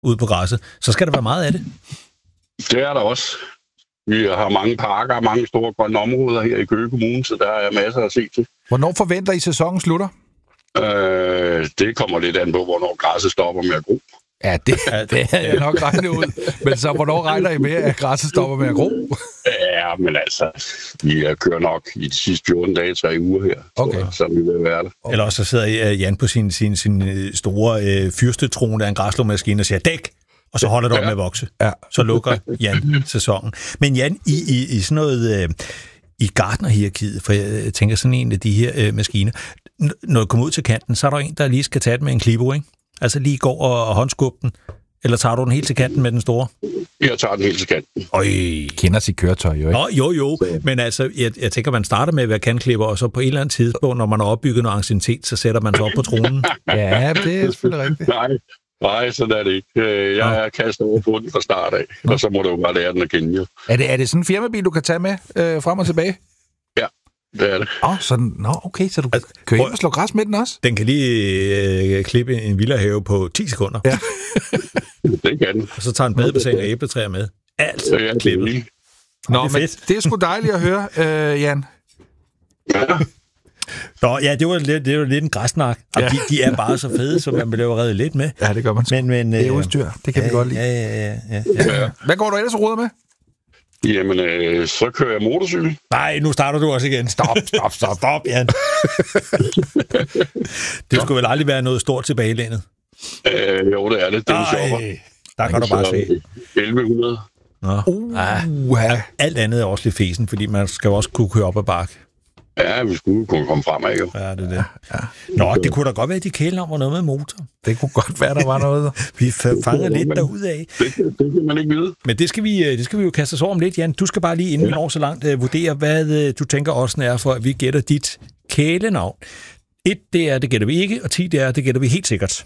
ude på græsset, så skal der være meget af det. Det er der også. Vi har mange parker, mange store grønne områder her i Køge Kommune, så der er masser at se til. Hvornår forventer I, sæsonen slutter? Det kommer lidt an på, hvornår græsset stopper med at gro. Ja, det er jeg nok regnet ud. Men så hvornår regner I med, at græsset stopper med at gro? Ja, men altså, vi kører nok i de sidste 14 dage, 3 uger her, okay. så vi vil være der. Okay. Eller også så sidder Jan på sin store fyrstetrone af en græslåmaskine og siger, dæk! Og så holder det op med at vokse. Ja. Så lukker Jan sæsonen. Men Jan, i sådan noget... I gartnerhierarkiet, for jeg tænker sådan en af de her maskiner, når du kommer ud til kanten, så er der en, der lige skal tage det med en klipper, ikke? Altså lige går og håndskubbe den. Eller tager du den helt til kanten med den store? Jeg tager den helt til kanten. Kender sit køretøj jo, ikke? Jo. Men altså, jeg tænker, man starter med at være kantklipper, og så på et eller andet tidspunkt, når man har opbygget noget anciennitet, så sætter man sig op på tronen. Ja, det er selvfølgelig rigtigt. Nej, sådan er det ikke. Jeg er kastet over på den fra start af, og så må du jo bare lære den at kende, jo. Er det sådan en firmabil, du kan tage med frem og tilbage? Ja, det er det. Okay, så du kan køre ind og slå græs med den også? Den kan lige klippe en villahave på 10 sekunder. Ja. Det kan den. Og så tager en badebassin og æbletræer med. Alt klippet. Nå, men det er sgu dejligt at høre, Jan. Ja. Nå, ja, det var lidt en græsnak. Ja. De er bare så fede, så man bliver reddet lidt med. Ja, det gør man. Men det er udstyr. Det kan vi godt lide. Ja. Hvad går du ellers og roder med? Jamen, så kører jeg motorcykel. Nej, nu starter du også igen. Stop, Jan. Det skulle vel aldrig være noget stort tilbagelænet? Jo, det er det. Det er sjovere. Der kan du bare se. 1100. Alt andet er også lidt fesen, fordi man skal jo også kunne køre op ad bakke. Ja, vi skulle kunne komme fremad, jo. Ja, det er det. Ja. Nå, det kunne da godt være, at de kæler om noget med motor. Det kunne godt være, der var noget. Vi fanger lidt derudad. Det kan man ikke vide. Men det skal vi jo kaste os over om lidt, Jan. Du skal bare lige, inden vi når så langt, vurdere, hvad du tænker også er for, at vi gætter dit kælenavn. 1, det er, det gætter vi ikke, og 10, det er, det gætter vi helt sikkert.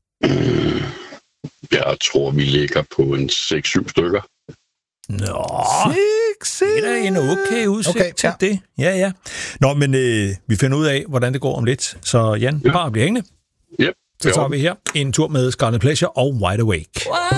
Jeg tror, vi ligger på en 6-7 stykker. Nå, det er en okay udsigt til det. Ja. Nå, men vi finder ud af, hvordan det går om lidt. Så Jan, bare bliv hængende. Yep. Så tager vi her en tur med Scarlet Pleasure og Wide Awake.